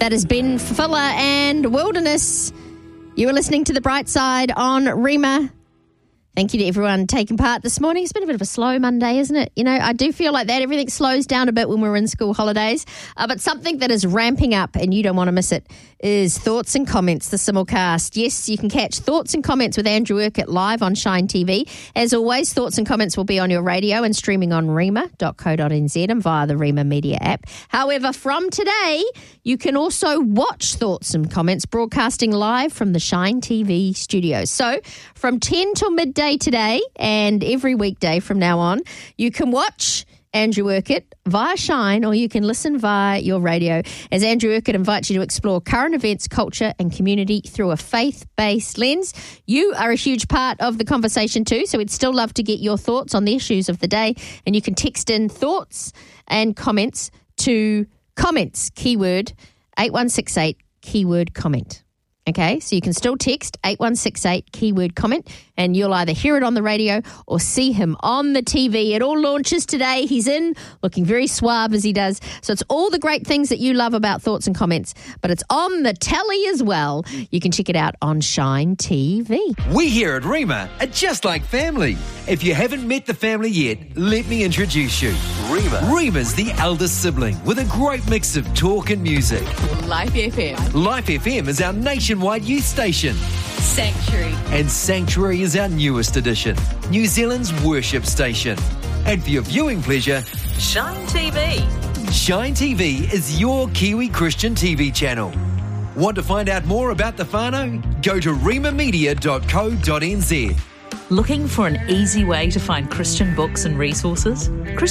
That is Ben Fuller and Wilderness. You are listening to The Bright Side on Rhema. Thank you to everyone taking part this morning. It's been a bit of a slow Monday, isn't it? You know, I do feel like that. Everything slows down a bit when we're in school holidays. But something that is ramping up, and you don't want to miss it, is Thoughts and Comments, the simulcast. Yes, you can catch Thoughts and Comments with Andrew Urquhart live on Shine TV. As always, Thoughts and Comments will be on your radio and streaming on rhema.co.nz and via the Rhema Media app. However, from today, you can also watch Thoughts and Comments broadcasting live from the Shine TV studios. So from 10 till midday today and every weekday from now on, you can watch Andrew Urquhart via Shine, or you can listen via your radio as Andrew Urquhart invites you to explore current events, culture and community through a faith-based lens. You are a huge part of the conversation too, so we'd still love to get your thoughts on the issues of the day, and you can text in thoughts and comments to comments, keyword 8168, keyword comment. Okay, so you can still text 8168 keyword comment, and you'll either hear it on the radio or see him on the TV. It all launches today. He's in, looking very suave as he does. So it's all the great things that you love about Thoughts and Comments, but it's on the telly as well. You can check it out on Shine TV. We here at Rhema are just like family. If you haven't met the family yet, let me introduce you. Rhema's the eldest sibling with a great mix of talk and music. Life FM. Life FM is our nationwide youth station. Sanctuary. And Sanctuary is our newest addition, New Zealand's worship station. And for your viewing pleasure, Shine TV. Shine TV is your Kiwi Christian TV channel. Want to find out more about the whānau? Go to rhemamedia.co.nz. Looking for an easy way to find Christian books and resources?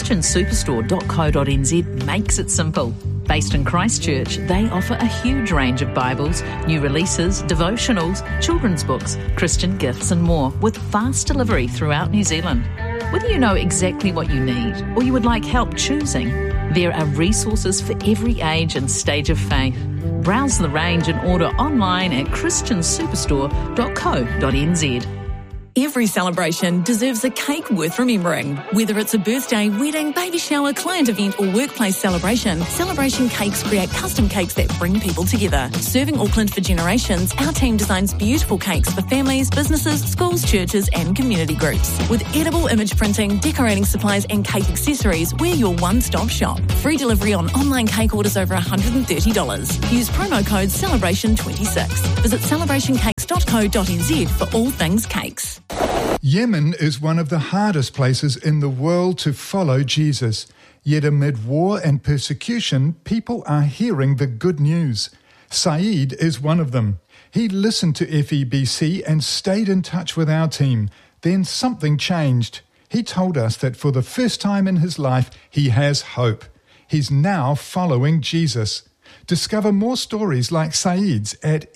ChristianSuperstore.co.nz makes it simple. Based in Christchurch, they offer a huge range of Bibles, new releases, devotionals, children's books, Christian gifts and more, with fast delivery throughout New Zealand. Whether you know exactly what you need or you would like help choosing, there are resources for every age and stage of faith. Browse the range and order online at ChristianSuperstore.co.nz. Every celebration deserves a cake worth remembering. Whether it's a birthday, wedding, baby shower, client event or workplace celebration, Celebration Cakes create custom cakes that bring people together. Serving Auckland for generations, our team designs beautiful cakes for families, businesses, schools, churches and community groups. With edible image printing, decorating supplies and cake accessories, we're your one-stop shop. Free delivery on online cake orders over $130. Use promo code CELEBRATION26. Visit celebrationcakes.co.nz for all things cakes. Yemen is one of the hardest places in the world to follow Jesus. Yet amid war and persecution, people are hearing the good news. Saeed is one of them. He listened to FEBC and stayed in touch with our team. Then something changed. He told us that for the first time in his life, he has hope. He's now following Jesus. Discover more stories like Saeed's at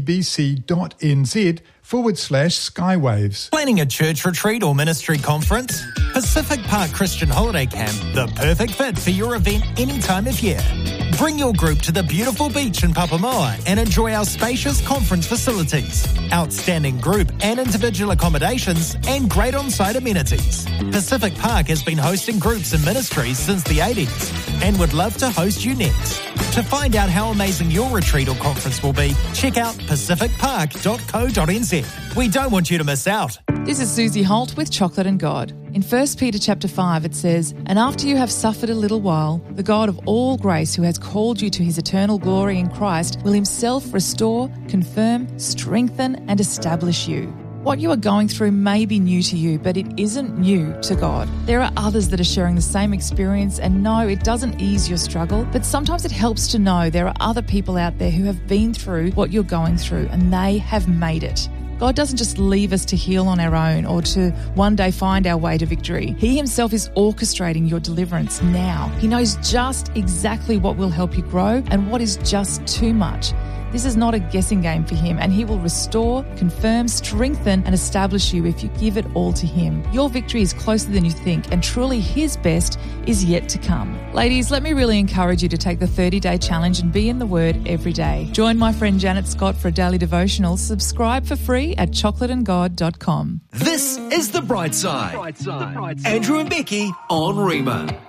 febc.nz/Skywaves. Planning a church retreat or ministry conference? Pacific Park Christian Holiday Camp, the perfect fit for your event any time of year. Bring your group to the beautiful beach in Papamoa and enjoy our spacious conference facilities, outstanding group and individual accommodations, and great on-site amenities. Pacific Park has been hosting groups and ministries since the 80s and would love to host you next. To find out how amazing your retreat or conference will be, check out pacificpark.co.nz. We don't want you to miss out. This is Susie Holt with Chocolate and God. In 1 Peter chapter 5 it says, "And after you have suffered a little while, the God of all grace, who has called you to his eternal glory in Christ, will himself restore, confirm, strengthen and establish you." What you are going through may be new to you, but it isn't new to God. There are others that are sharing the same experience, and no, it doesn't ease your struggle, but sometimes it helps to know there are other people out there who have been through what you're going through, and they have made it. God doesn't just leave us to heal on our own or to one day find our way to victory. He himself is orchestrating your deliverance now. He knows just exactly what will help you grow and what is just too much. This is not a guessing game for him, and he will restore, confirm, strengthen and establish you if you give it all to him. Your victory is closer than you think, and truly his best is yet to come. Ladies, let me really encourage you to take the 30-day challenge and be in the Word every day. Join my friend Janet Scott for a daily devotional. Subscribe for free at chocolateandgod.com. This is The Bright Side. Andrew and Becky on Rhema.